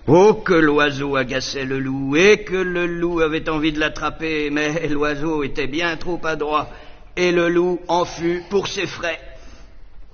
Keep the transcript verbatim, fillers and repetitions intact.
Oh, que l'oiseau agaçait le loup, et que le loup avait envie de l'attraper, mais l'oiseau était bien trop adroit, et le loup en fut pour ses frais.